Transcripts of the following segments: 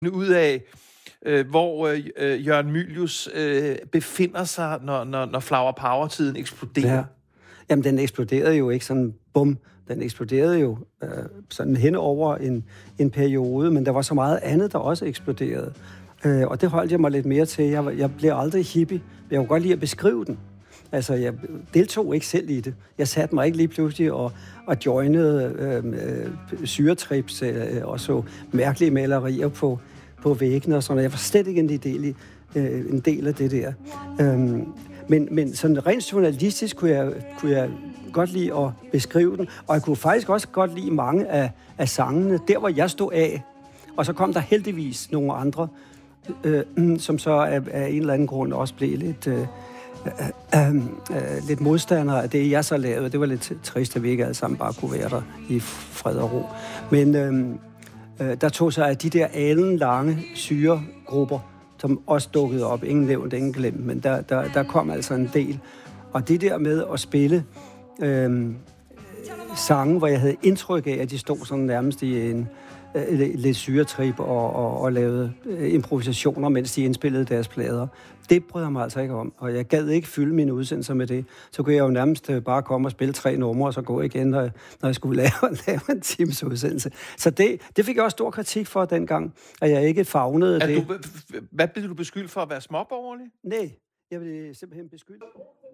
ud af, hvor Jørgen Mylius befinder sig, når Flower Power-tiden eksploderer. Ja. Jamen, den eksploderede jo ikke sådan, bum. Den eksploderede jo sådan hen over en periode, men der var så meget andet, der også eksploderede. Og det holdt jeg mig lidt mere til. Jeg blev aldrig hippie. Jeg kunne godt lide at beskrive den. Altså, jeg deltog ikke selv i det. Jeg satte mig ikke lige pludselig og joinede syretrips og så mærkelige malerier på væggene og sådan noget. Jeg var slet ikke en del af det der. Men sådan rent journalistisk kunne jeg godt lide at beskrive den, og jeg kunne faktisk også godt lide mange af sangene, der hvor jeg stod af. Og så kom der heldigvis nogle andre, som så af en eller anden grund også blev lidt modstandere af det, jeg så lavede. Det var lidt trist, at vi ikke alle sammen bare kunne være der i fred og ro. Men der tog sig af de der alenlange syregrupper, som også dukkede op. Ingen nævnt, ingen glemt, men der kom altså en del. Og det der med at spille sange, hvor jeg havde indtryk af, at de stod sådan nærmest i en lidt syretrip og lavede improvisationer, mens de indspillede deres plader. Det brød jeg mig altså ikke om, og jeg gad ikke fylde mine udsendelser med det. Så kunne jeg jo nærmest bare komme og spille 3 numre, og så gå igen, når jeg skulle lave en times udsendelse. Så det fik jeg også stor kritik for dengang, at jeg ikke favnede det. Hvad blev du beskyldt for at være småborgerlig? Nej, jeg blev simpelthen beskyldt.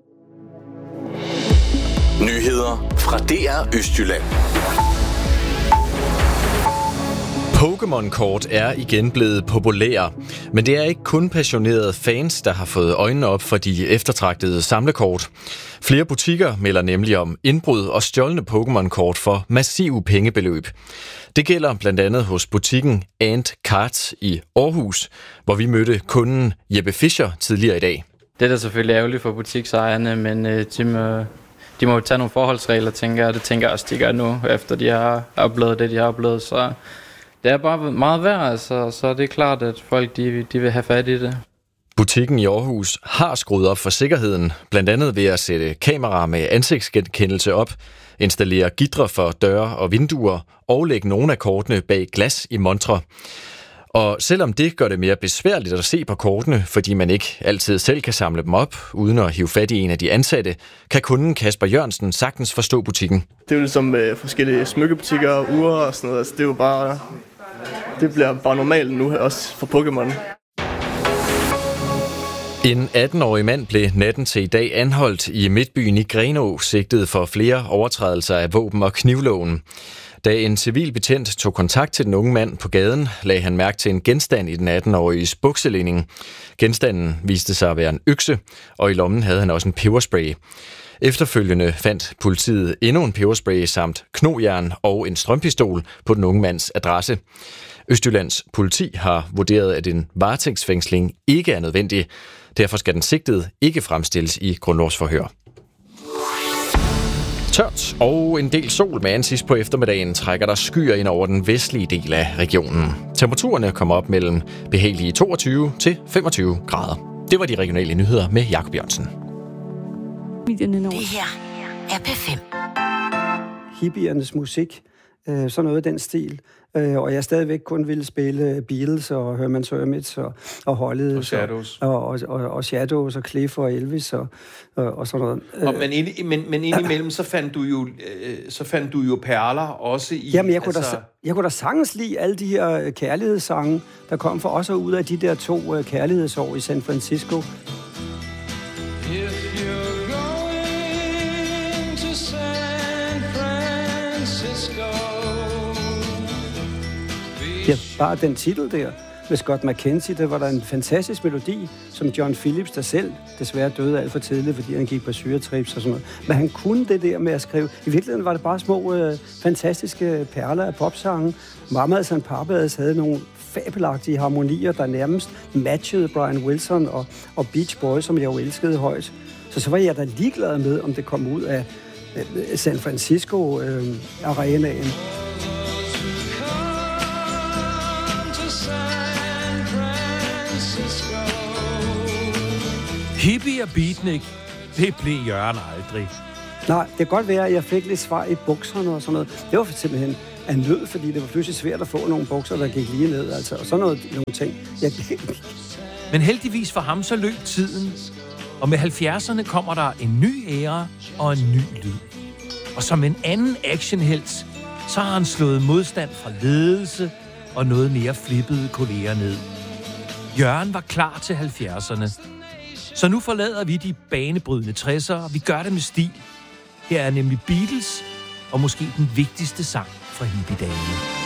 Nyheder fra DR Østjylland. Pokémon-kort er igen blevet populære, men det er ikke kun passionerede fans, der har fået øjnene op for de eftertragtede samlekort. Flere butikker melder nemlig om indbrud og stjålne Pokémon-kort for massive pengebeløb. Det gælder blandt andet hos butikken Ant Cards i Aarhus, hvor vi mødte kunden Jeppe Fischer tidligere i dag. Det er da selvfølgelig ærgerligt for butiksejerne, men de må tage nogle forholdsregler, tænker jeg. Det tænker jeg også, de gør nu, efter de har oplevet det, de har oplevet. Så det er bare meget værd, altså, så det er klart, at folk de vil have fat i det. Butikken i Aarhus har skruet op for sikkerheden, blandt andet ved at sætte kameraer med ansigtsgenkendelse op, installere gitre for døre og vinduer og lægge nogle af kortene bag glas i montrer. Og selvom det gør det mere besværligt at se på kortene, fordi man ikke altid selv kan samle dem op, uden at hive fat i en af de ansatte, kan kunden Kasper Jørgensen sagtens forstå butikken. Det er jo ligesom forskellige smykkebutikker og ure og sådan noget. Altså, det er jo bare, det bliver bare normalt nu, også for Pokémon. En 18-årig mand blev natten til i dag anholdt i midtbyen i Grenaa, sigtet for flere overtrædelser af våben- og knivloven. Da en civil betjent tog kontakt til den unge mand på gaden, lagde han mærke til en genstand i den 18-åriges bukselinning. Genstanden viste sig at være en økse, og i lommen havde han også en peberspray. Efterfølgende fandt politiet endnu en peberspray samt knogjern og en strømpistol på den unge mands adresse. Østjyllands politi har vurderet, at en varetægtsfængsling ikke er nødvendig. Derfor skal den sigtede ikke fremstilles i grundlovsforhør. Tørt og en del sol med sidst på eftermiddagen trækker der skyer ind over den vestlige del af regionen. Temperaturerne kommer op mellem behagelige 22 til 25 grader. Det var de regionale nyheder med Jakob Jørgensen. Det her er P5. Hippiernes musik, sådan noget af den stil. Og jeg stadigvæk kun ville spille Beatles og Herman's Hermits og Hollies. Og Shadows. Og Shadows og Cliff og Elvis og sådan noget. Men indimellem, så fandt du jo perler også i... Jamen, jeg kunne da sagtens lide alle de her kærlighedssange, der kom for også ud af de der 2 kærlighedsår i San Francisco. Ja, bare den titel der med Scott McKenzie, der var der en fantastisk melodi, som John Phillips, der selv desværre døde alt for tidligt, fordi han gik på syretrips og sådan noget. Men han kunne det der med at skrive. I virkeligheden var det bare små, fantastiske perler af popsange. Mamas and Papas havde nogle fabelagtige harmonier, der nærmest matchede Brian Wilson og Beach Boys, som jeg jo elskede højt. Så var jeg da ligeglad med, om det kom ud af San Francisco arenaen. Hippie og beatnik, det blev Jørgen aldrig. Nej, det kan godt være, at jeg fik lidt svar i bukserne og sådan noget. Det var simpelthen af nød, fordi det var pludselig svært at få nogle bukser, der gik lige ned. Altså, og sådan nogle ting. Men heldigvis for ham, så løb tiden. Og med 70'erne kommer der en ny æra og en ny lyd. Og som en anden actionhelt, så har han slået modstand fra ledelse og noget mere flippede kolleger ned. Jørgen var klar til 70'erne. Så nu forlader vi de banebrydende 60'ere, og vi gør det med stil. Her er nemlig Beatles, og måske den vigtigste sang fra hippiedagene.